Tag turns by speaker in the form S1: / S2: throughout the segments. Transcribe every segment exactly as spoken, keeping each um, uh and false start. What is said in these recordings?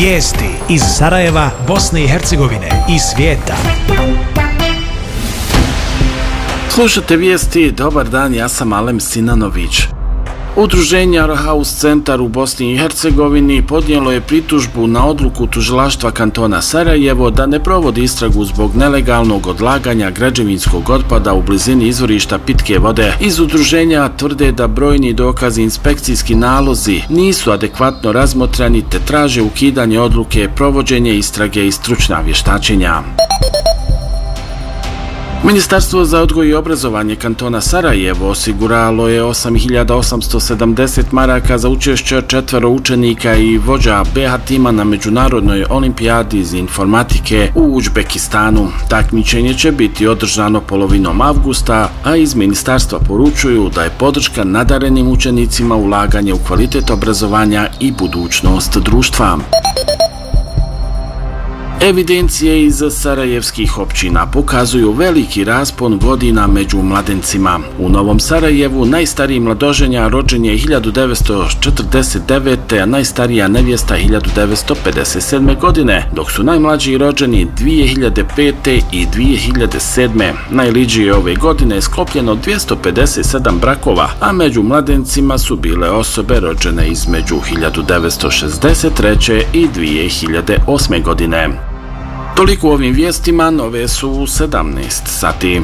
S1: Vijesti iz Sarajeva, Bosne i Hercegovine i svijeta.
S2: Slušate vijesti, dobar dan, ja sam Alem Sinanović. Udruženje Arhaus centar u Bosni i Hercegovini podnijelo je pritužbu na odluku tužilaštva kantona Sarajevo da ne provodi istragu zbog nelegalnog odlaganja građevinskog otpada u blizini izvorišta pitke vode. Iz udruženja tvrde da brojni dokazi, inspekcijski nalozi nisu adekvatno razmotreni te traže ukidanje odluke, provođenje istrage i stručna vještačenja. Ministarstvo za odgoj i obrazovanje kantona Sarajevo osiguralo je osam hiljada osamsto sedamdeset maraka za učešće četvero učenika i vođa be ha tima na Međunarodnoj olimpijadi iz informatike u Uzbekistanu. Takmičenje će biti održano polovinom avgusta, a iz ministarstva poručuju da je podrška nadarenim učenicima ulaganje u kvalitet obrazovanja i budućnost društva. Evidencije iz sarajevskih općina pokazuju veliki raspon godina među mladencima. U Novom Sarajevu najstariji mladoženja rođen je hiljadu devetsto četrdeset devete. a najstarija nevjesta hiljadu devetsto pedeset sedme. godine, dok su najmlađi rođeni dvije hiljade pete. i dvije hiljade sedme. Najliđije ove godine je sklopljeno dvjesto pedeset sedam brakova, a među mladencima su bile osobe rođene između hiljadu devetsto šezdeset treće. i dvije hiljade osme. godine. Toliko u ovim vijestima, nove su u sedamnaest sati.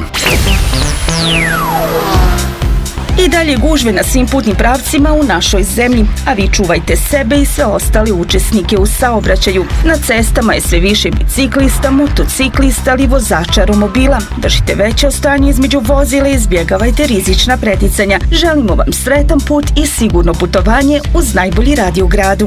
S3: I dalje gužve na svim putnim pravcima u našoj zemlji, a vi čuvajte sebe i sve ostale učesnike u saobraćaju. Na cestama je sve više biciklista, motociklista ali vozača romobila. Držite veće ostojanje između vozila i izbjegavajte rizična preticanja. Želimo vam sretan put i sigurno putovanje uz najbolji radio u gradu.